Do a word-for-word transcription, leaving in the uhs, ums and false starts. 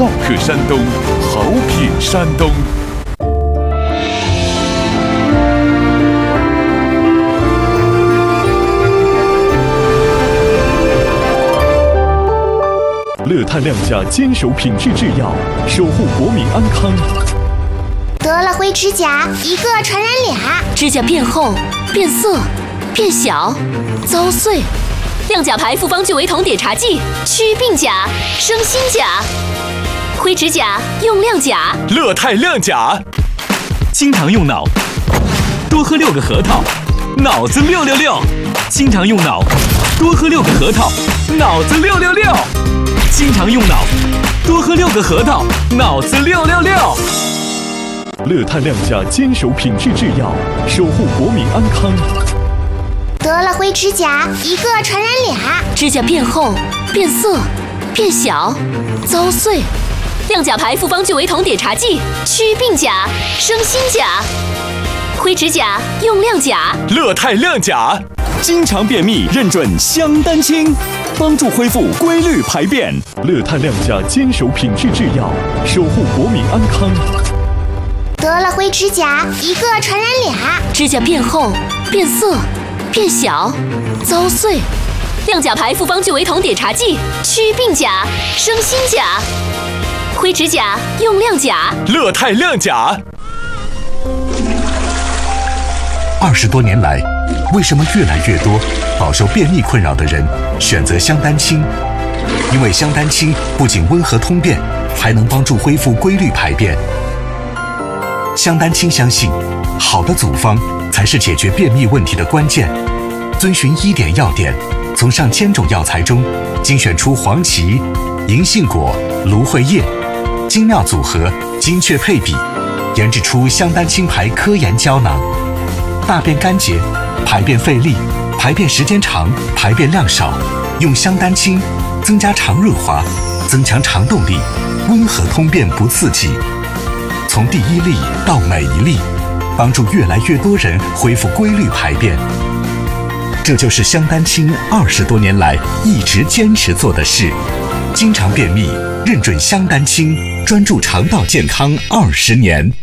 好客山东，好品山东。乐泰亮价坚守品质制药，守护国民安康。 得了灰指甲，一个传染俩， 指甲变厚、变色、变小、遭碎。亮甲牌复方聚维酮碘茶剂，祛病甲、生新甲。灰指甲用亮甲， 乐泰亮甲。 经常用脑，多喝六个核桃，脑子六六六。经常用脑，多喝六个核桃，脑子六六六。经常用脑，多喝六个核桃，脑子六六六。 乐泰亮价坚守品质制药，守护国民安康。 得了灰指甲，一个传染俩， 指甲变厚、变色、变小、遭碎。亮甲牌复方聚维酮碘茶剂，祛病甲、生新甲。灰指甲用亮甲， 乐泰亮甲。 经常便秘认准香丹清，帮助恢复规律排便。 乐泰亮价坚守品质制药，守护国民安康。 得了灰指甲，一个传染俩， 指甲变厚、变色、变小、遭碎。亮甲牌复方聚维酮碘茶剂，祛病甲、生新甲。灰指甲用亮甲， 乐泰亮甲。 二十多年来，为什么越来越多饱受便秘困扰的人选择香丹清？因为香丹清不仅温和通便，还能帮助恢复规律排便。香丹清相信，好的组方才是解决便秘问题的关键。遵循医典药典，从上千种药材中精选出黄芪、银杏果、芦荟叶，精妙组合，精确配比，研制出香丹清牌科研胶囊。大便干结、排便费力、排便时间长、排便量少，用香丹清增加肠润滑，增强肠动力，温和通便不刺激。从第一粒到每一粒，帮助越来越多人恢复规律排便。这就是香丹清二十多年来一直坚持做的事。经常便秘，认准香丹清，专注肠道健康二十年。